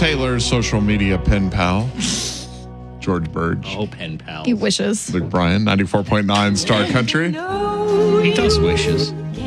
Taylor's social media pen pal, George Burge. Oh, pen pals. He wishes. Luke Bryan, 94.9 Star Country. He does wishes.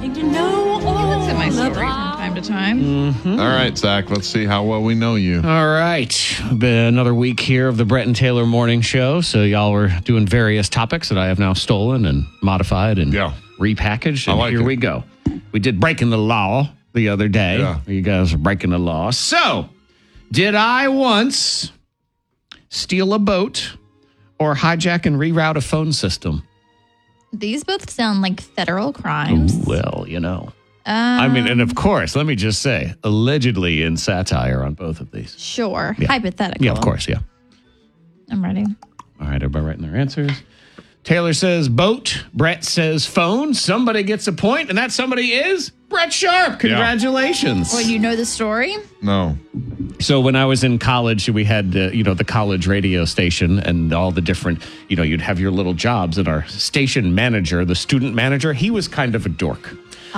That's in my story from time to time. All right, Zach, let's see how well we know you. All right. Been another week here of the Brett and Taylor Morning Show. So y'all were doing various topics that I have now stolen and modified and repackaged. And here we go. We did breaking the law the other day. Yeah. You guys are breaking the law. So, did I once steal a boat or hijack and reroute a phone system? These both sound like federal crimes. Well, you know. I mean, and of course, let me just say, allegedly in satire on both of these. Sure. Yeah. Hypothetical. Yeah, of course, yeah. I'm ready. All right, everybody writing their answers. Taylor says boat. Brett says phone. Somebody gets a point, and that somebody is Brett Sharp. Congratulations. Well, you know the story? No. So when I was in college, we had, the college radio station and all the different, you'd have your little jobs. And our station manager, the student manager, he was kind of a dork.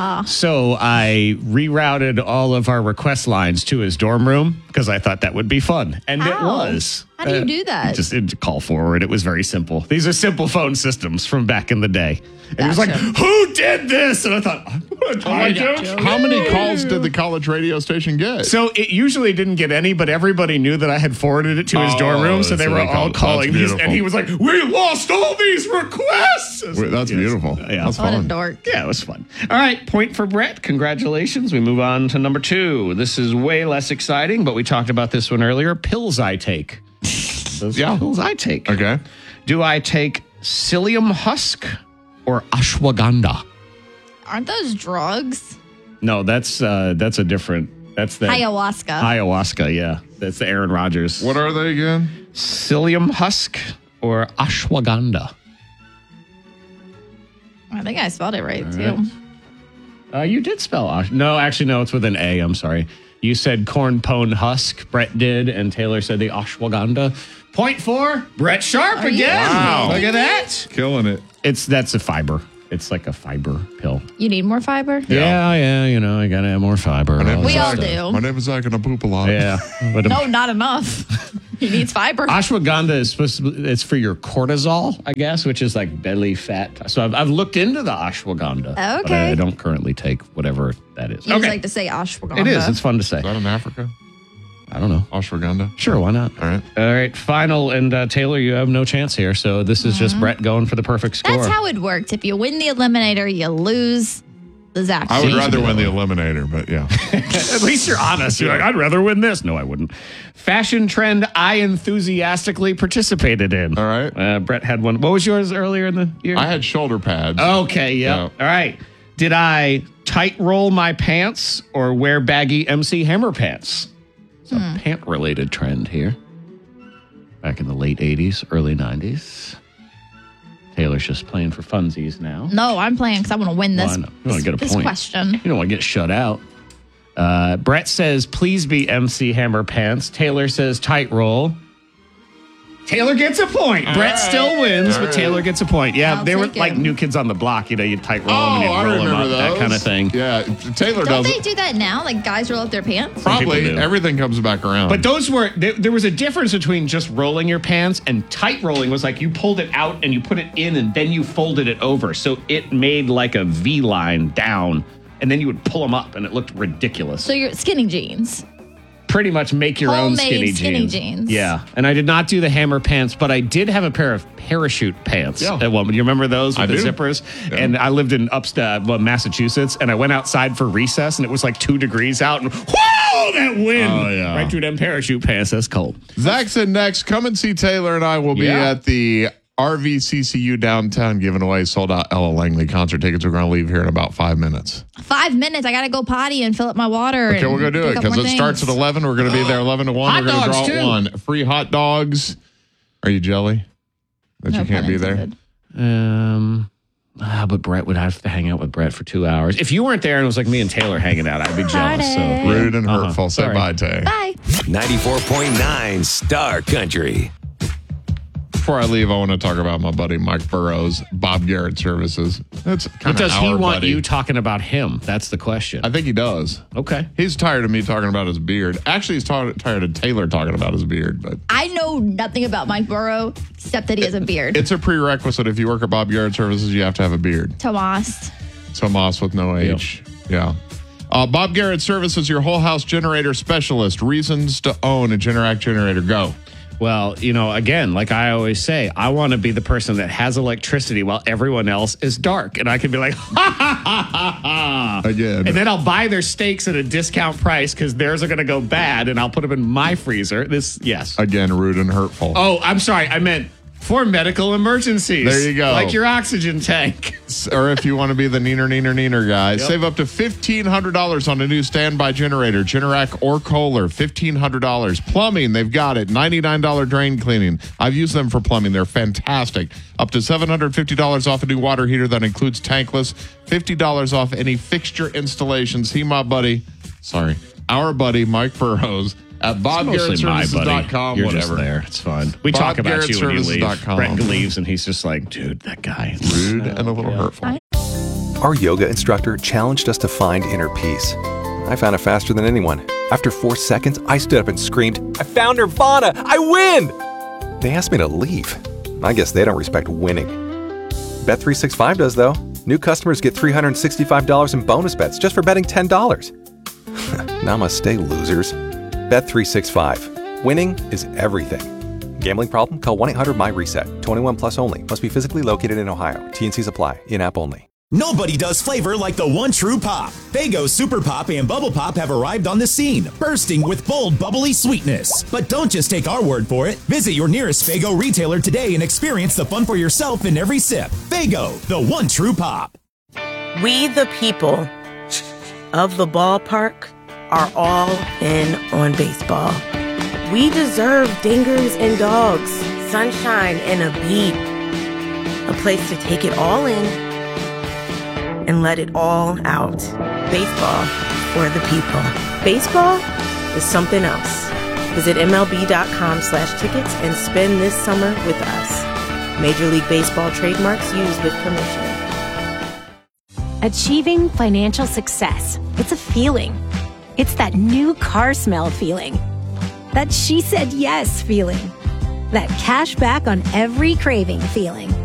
So I rerouted all of our request lines to his dorm room because I thought that would be fun. And it was. How do you do that? Just call forward. It was very simple. These are simple phone systems from back in the day. And he was like, who did this? And I thought, How many calls did the college radio station get? So it usually didn't get any, but everybody knew that I had forwarded it to his dorm room. So they were all calling these. And he was like, we lost all these requests. That's beautiful. Yeah. That's What a fun. dork. Yeah, it was fun. All right, point for Brett. Congratulations. We move on to number 2. This is way less exciting, but we talked about this one earlier. Pills I take. Those pills I take. Okay. Do I take psyllium husk or ashwagandha? Aren't those drugs? No, that's a different. That's the Ayahuasca. Ayahuasca, yeah. That's the Aaron Rodgers. What are they again? Psyllium husk or ashwagandha? I think I spelled it right, too. You did spell No, actually, no, it's with an A. I'm sorry. You said corn pone husk. Brett did, and Taylor said the ashwagandha. Point for Brett Sharp again. Wow. Look at that. Killing it. That's a fiber. It's like a fiber pill. You need more fiber? Yeah, I gotta have more fiber. We all do. My name is Zach and I poop a lot. Yeah. But No, not enough. He needs fiber. ashwagandha is supposed to be, it's for your cortisol, I guess, which is like belly fat. So I've looked into the ashwagandha. But Okay. I don't currently take whatever that is. You just like to say ashwagandha. It is. It's fun to say. Is that in Africa? I don't know. Ashwagandha? Sure, why not? All right. All right, final. And Taylor, you have no chance here. So this is just Brett going for the perfect score. That's how it works. If you win the eliminator, you lose the Zach. I would sheet. rather win the eliminator, but yeah. At least you're honest. You're like, I'd rather win this. No, I wouldn't. Fashion trend I enthusiastically participated in. All right. Brett had one. What was yours earlier in the year? I had shoulder pads. Okay, yeah. All right. Did I tight roll my pants or wear baggy MC Hammer pants? It's a pant-related trend here. Back in the late 80s, early 90s. Taylor's just playing for funsies now. No, I'm playing because I want to win this, Well, I know. You wanna get a this point. question. You don't want to get shut out. Brett says, please be MC Hammer pants. Taylor says, tight roll. Taylor gets a point. Brett still wins, but Taylor gets a point. Yeah, I'll they were take it. like New Kids on the Block. You tight roll them and you I roll them remember up, those. that kind of thing. Yeah, Taylor Don't does they it. do that now? Like guys roll up their pants? Probably. people do. Everything comes back around. But those were, there was a difference between just rolling your pants and tight rolling was like you pulled it out and you put it in and then you folded it over. So it made like a V line down and then you would pull them up and it looked ridiculous. So you're skinny jeans. Pretty much make your own Homemade skinny jeans. Yeah. And I did not do the Hammer pants, but I did have a pair of parachute pants at one. You remember those with I the do. zippers? Yeah. And I lived in Massachusetts, and I went outside for recess, and it was like 2 degrees out, and whoa, that wind! Oh, yeah. Right through them parachute pants. That's cold. Zach said next, come and see Taylor and I will be at the RVCCU downtown giving away sold out Ella Langley concert tickets. We're going to leave here in about 5 minutes. 5 minutes. I got to go potty and fill up my water. Okay, we're going to do it because it starts at 11. We're going to be there 11 to 1. Hot We're going to dogs, draw too. one. Free hot dogs. Are you jelly that you can't be there? But Brett would have to hang out with Brett for 2 hours. If you weren't there and it was like me and Taylor hanging out, I'd be jealous. So, Party. Rude and hurtful. Say Sorry. bye, Tay. Bye. 94.9 Star Country. Before I leave, I want to talk about my buddy Mike Burrows, Bob Garrett Services. That's kind But of does he want buddy. you talking about him? That's the question. I think he does. Okay. He's tired of me talking about his beard. Actually, he's tired of Taylor talking about his beard. But I know nothing about Mike Burrow except that he has a beard. it's a prerequisite. If you work at Bob Garrett Services, you have to have a beard. Tomas. Tomas with no H. Yeah. Bob Garrett Services, your whole house generator specialist. Reasons to own a Generac generator. Go. Well, again, like I always say, I want to be the person that has electricity while everyone else is dark. And I can be like, ha, ha, ha, ha, ha. Again. And then I'll buy their steaks at a discount price because theirs are going to go bad and I'll put them in my freezer. Yes. Again, rude and hurtful. Oh, I'm sorry. I meant for medical emergencies. There you go. Like your oxygen tank. Or if you want to be the neener guy, save up to $1,500 on a new standby generator, Generac or Kohler, $1,500. Plumbing, they've got it, $99 drain cleaning. I've used them for plumbing. They're fantastic. Up to $750 off a new water heater that includes tankless, $50 off any fixture installation. See our buddy, Mike Burrows. At BobGarrettServices.com, You're whatever. just there. It's fun. We talk about you when you leave. BobGarrettServices.com. Brett leaves and he's just like, dude, that guy is Rude and a little hurtful. Our yoga instructor challenged us to find inner peace. I found it faster than anyone. After 4 seconds, I stood up and screamed, I found Nirvana! I win! They asked me to leave. I guess they don't respect winning. Bet365 does, though. New customers get $365 in bonus bets just for betting $10. Namaste, losers. Bet365. Winning is everything. Gambling problem? Call 1-800-MY-RESET. 21 plus only. Must be physically located in Ohio. T&Cs apply. In-app only. Nobody does flavor like the one true pop. Faygo Super Pop and Bubble Pop have arrived on the scene, bursting with bold, bubbly sweetness. But don't just take our word for it. Visit your nearest Faygo retailer today and experience the fun for yourself in every sip. Faygo, the one true pop. We, the people of the ballpark, are all in on baseball. We deserve dingers and dogs, sunshine and a beat, a place to take it all in and let it all out. Baseball for the people. Baseball is something else. Visit MLB.com/tickets and spend this summer with us. Major League Baseball trademarks used with permission. Achieving financial success. It's a feeling. It's that new car smell feeling. That she said yes feeling. That cash back on every craving feeling.